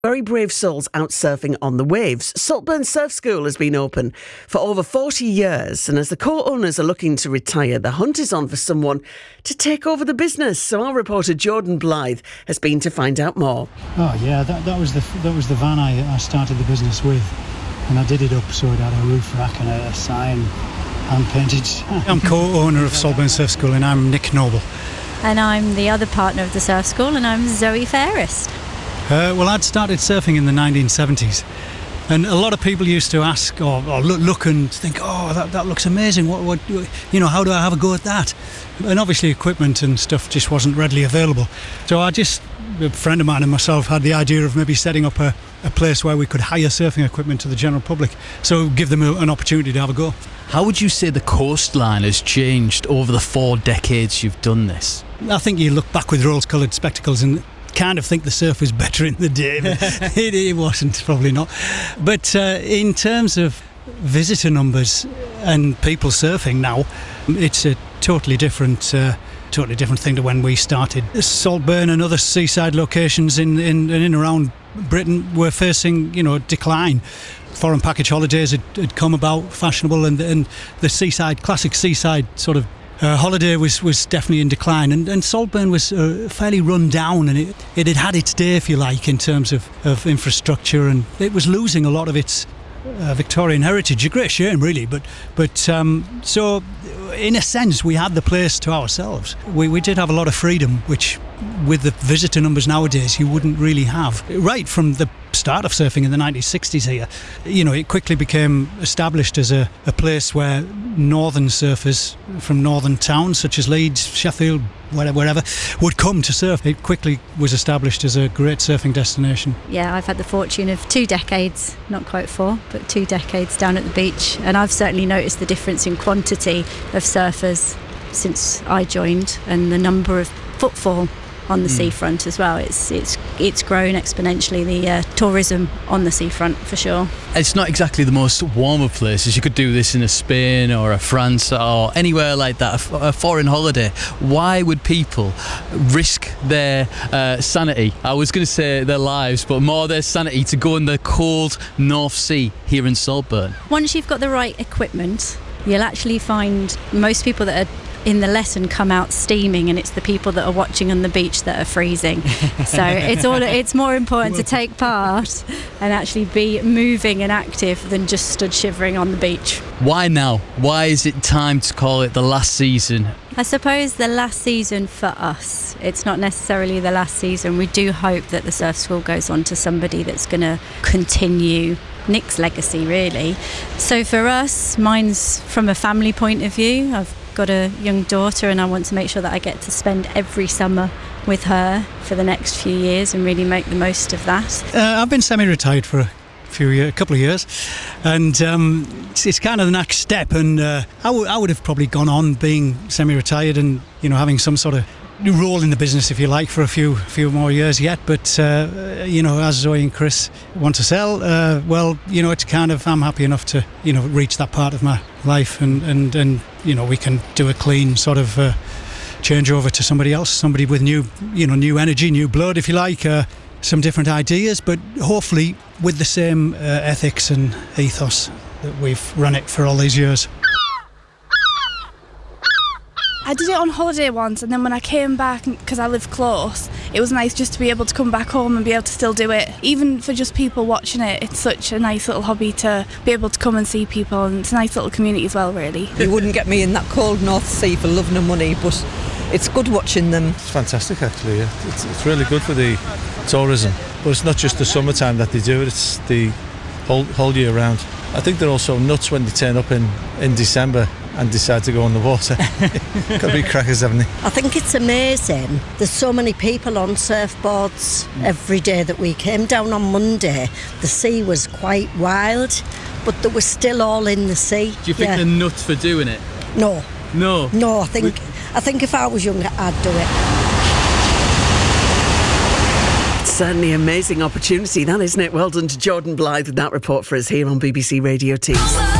Very brave souls out surfing on the waves. Saltburn Surf School has been open for over 40 years, and as the co-owners are looking to retire, the hunt is on for someone to take over the business. So our reporter Jordan Blythe has been to find out more. Oh yeah, that was the van I started the business with, and I did it up so it had a roof rack and a sign hand painted. I'm co-owner of Saltburn Surf School, and I'm Nick Noble. And I'm the other partner of the surf school, and I'm Zoe Fairest. Well, I'd started surfing in the 1970s, and a lot of people used to ask or look and think, oh, that looks amazing. What how do I have a go at that? And obviously equipment and stuff just wasn't readily available. So a friend of mine and myself had the idea of maybe setting up a place where we could hire surfing equipment to the general public, so give them an opportunity to have a go. How would you say the coastline has changed over the 4 decades you've done this? I think you look back with rose-coloured spectacles and kind of think the surf was better in the day, but it wasn't, probably not. But in terms of visitor numbers and people surfing now, it's a totally different thing to when we started. Saltburn and other seaside locations in around Britain were facing, decline. Foreign package holidays had come about, fashionable, and the classic seaside sort of holiday was definitely in decline, and Saltburn was fairly run down, and it had had its day, if you like, in terms of infrastructure, and it was losing a lot of its Victorian heritage. A great shame, really, but so in a sense we had the place to ourselves. We did have a lot of freedom, which with the visitor numbers nowadays you wouldn't really have. Right from the start of surfing in the 1960s here, it quickly became established as a place where northern surfers from northern towns such as Leeds, Sheffield, wherever would come to surf. It quickly was established as a great surfing destination. Yeah, I've had the fortune of 2 decades, not quite 4, but 2 decades down at the beach, and I've certainly noticed the difference in quantity of surfers since I joined, and the number of footfall on the seafront as well. It's grown exponentially, the tourism on the seafront, for sure. It's not exactly the most warm of places. You could do this in a Spain or a France or anywhere like that, a foreign holiday. Why would people risk their sanity? I was going to say their lives, but more their sanity to go in the cold North Sea here in Saltburn. Once you've got the right equipment, you'll actually find most people that are in the lesson come out steaming, and it's the people that are watching on the beach that are freezing. So it's more important to take part and actually be moving and active than just stood shivering on the beach. Why now? Why is it time to call it the last season? I suppose the last season for us. It's not necessarily the last season. We do hope that the surf school goes on to somebody that's going to continue Nick's legacy, really. So for us, mine's from a family point of view. I've got a young daughter, and I want to make sure that I get to spend every summer with her for the next few years and really make the most of that. I've been semi-retired for a couple of years, and it's kind of the next step, and I would have probably gone on being semi-retired and having some sort of role in the business, if you like, for a few more years yet. But as Zoe and Chris want to sell, it's kind of, I'm happy enough to reach that part of my life, and we can do a clean sort of change over to somebody else, somebody with new energy, new blood, if you like, some different ideas, but hopefully with the same ethics and ethos that we've run it for all these years. I did it on holiday once, and then when I came back, because I live close, it was nice just to be able to come back home and be able to still do it. Even for just people watching it, it's such a nice little hobby to be able to come and see people, and it's a nice little community as well, really. You wouldn't get me in that cold North Sea for love nor money, but it's good watching them. It's fantastic, actually, yeah. It's really good for the tourism, but it's not just the summertime that they do it, it's the whole year round. I think they're also nuts when they turn up in December and decide to go on the water. Got to be crackers, haven't they? I think it's amazing. There's so many people on surfboards every day that we came down on Monday. The sea was quite wild, but they were still all in the sea. Do you think they're nuts for doing it? No. No? No, I think if I was younger, I'd do it. Certainly amazing opportunity, that, isn't it? Well done to Jordan Blythe with that report for us here on BBC Radio 2.